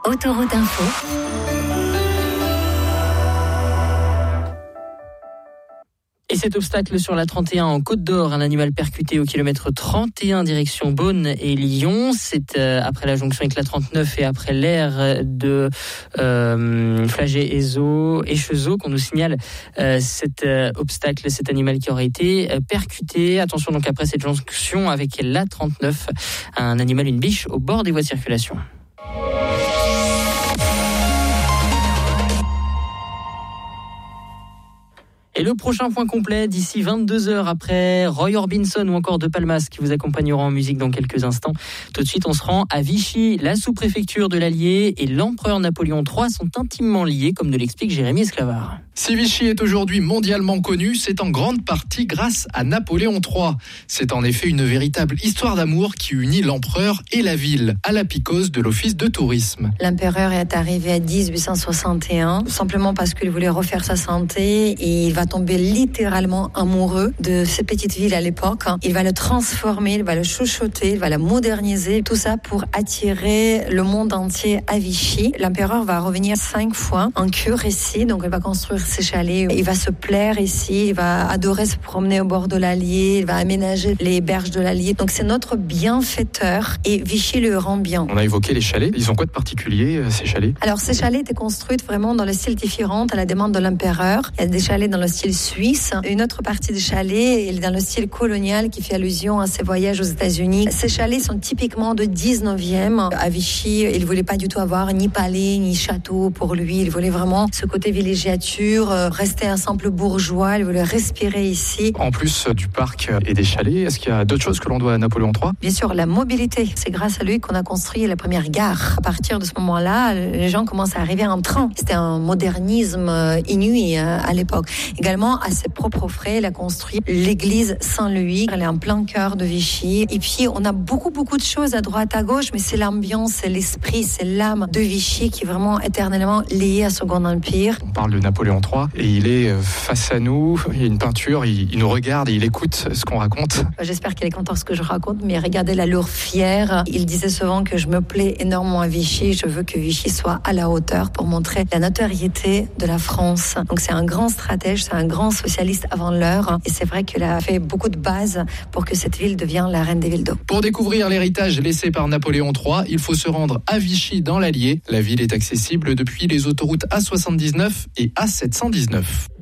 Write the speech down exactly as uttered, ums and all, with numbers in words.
Autoroute Info. Et cet obstacle sur la trente et un en Côte d'Or, un animal percuté au kilomètre trente et un direction Beaune et Lyon. C'est euh, après la jonction avec la trente-neuf et après l'aire de euh, Flagey et Zo et Chezeaux qu'on nous signale euh, cet euh, obstacle, cet animal qui aurait été euh, percuté. Attention donc après cette jonction avec la trente-neuf, un animal, une biche au bord des voies de circulation. Et le prochain point complet, d'ici vingt-deux heures après Roy Orbison ou encore De Palmas qui vous accompagnera en musique dans quelques instants. Tout de suite, on se rend à Vichy. La sous-préfecture de l'Allier et l'empereur Napoléon trois sont intimement liés, comme nous l'explique Jérémy Esclavard. Si Vichy est aujourd'hui mondialement connu, c'est en grande partie grâce à Napoléon trois. C'est en effet une véritable histoire d'amour qui unit l'empereur et la ville, à la Picose de l'Office de tourisme. L'empereur est arrivé à dix-huit cent soixante et un, simplement parce qu'il voulait refaire sa santé et il va tomber littéralement amoureux de cette petite ville à l'époque. Il va le transformer, il va le chouchouter, il va la moderniser, tout ça pour attirer le monde entier à Vichy. L'empereur va revenir cinq fois en cure ici, donc il va construire ses chalets, il va se plaire ici, il va adorer se promener au bord de l'Allier, il va aménager les berges de l'Allier. Donc c'est notre bienfaiteur et Vichy le rend bien. On a évoqué les chalets, ils ont quoi de particulier ces chalets ? Alors ces chalets étaient construits vraiment dans le style différent à la demande de l'empereur. Il y a des chalets dans le style suisse, une autre partie des chalets est dans le style colonial qui fait allusion à ses voyages aux États-Unis. Ces chalets sont typiquement de dix-neuvième. À Vichy, il ne voulait pas du tout avoir ni palais ni château pour lui, il voulait vraiment ce côté villégiature, rester un simple bourgeois, il voulait respirer ici. En plus du parc et des chalets, est-ce qu'il y a d'autres choses que l'on doit à Napoléon trois ? Bien sûr, la mobilité. C'est grâce à lui qu'on a construit la première gare. À partir de ce moment-là, les gens commencent à arriver en train. C'était un modernisme inouï à l'époque. Également, à ses propres frais, il a construit l'église Saint-Louis. Elle est en plein cœur de Vichy. Et puis, on a beaucoup, beaucoup de choses à droite, à gauche, mais c'est l'ambiance, c'est l'esprit, c'est l'âme de Vichy qui est vraiment éternellement liée à Second Empire. On parle de Napoléon trois et il est face à nous, il y a une peinture, il, il nous regarde et il écoute ce qu'on raconte. J'espère qu'il est content de ce que je raconte, mais regardez l'allure fière. Il disait souvent que je me plais énormément à Vichy, je veux que Vichy soit à la hauteur pour montrer la notoriété de la France. Donc c'est un grand stratège, c'est un grand socialiste avant l'heure et c'est vrai qu'il a fait beaucoup de bases pour que cette ville devienne la reine des villes d'eau. Pour découvrir l'héritage laissé par Napoléon trois, il faut se rendre à Vichy dans l'Allier. La ville est accessible depuis les autoroutes A soixante-dix-neuf et A sept cent dix-neuf.